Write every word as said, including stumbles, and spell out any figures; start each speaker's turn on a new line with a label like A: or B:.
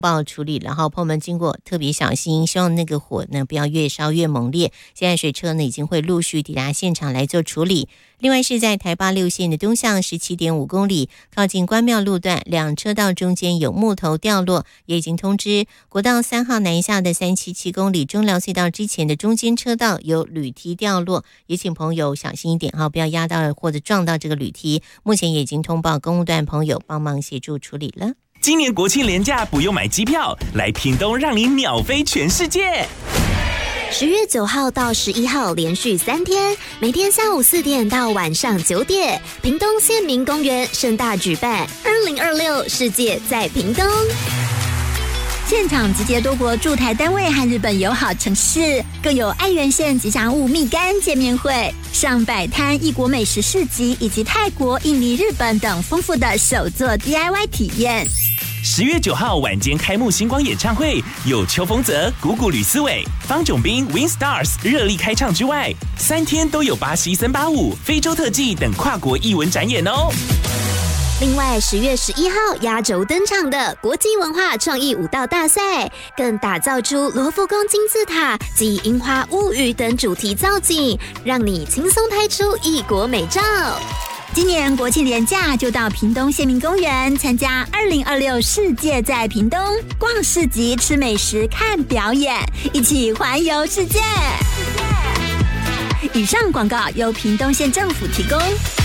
A: 报处理了哈，朋友们经过特别小心，希望那个火呢不要越烧越猛烈。现在水车呢已经会陆续抵达现场来做处理。另外是在台八六线的东向 十七点五公里，靠近关庙路段，两车道中间有木头掉落，也已经通知国道三号南下的三七七公里中寮隧道之前的中间车道有铝梯掉落，也请朋友小心一点哈，不要压到或者撞到这个铝梯。目前也已经通报公务段朋友帮忙协助处理了。
B: 今年国庆连假不用买机票，来屏东让你秒飞全世界。
C: 十月九号到十一号连续三天，每天下午四点到晚上九点，屏东县民公园盛大举办二零二六世界在屏东。
D: 现场集结多国驻台单位和日本友好城市，更有爱媛县吉祥物蜜柑见面会、上百摊异国美食市集，以及泰国、印尼、日本等丰富的手作 D I Y 体验。
B: 十月九号晚间开幕星光演唱会，有邱锋泽、谷谷吕思伟、方炯斌、Win Stars 热力开唱之外，三天都有巴西森巴舞、非洲特技等跨国艺文展演哦。
C: 另外，十月十一号压轴登场的国际文化创意舞蹈大赛，更打造出罗浮宫金字塔及樱花物语等主题造景，让你轻松拍出异国美照。
D: 今年国庆连假就到屏东县民公园参加二零二六世界在屏东，逛市集、吃美食、看表演，一起环游世界。以上广告由屏东县政府提供。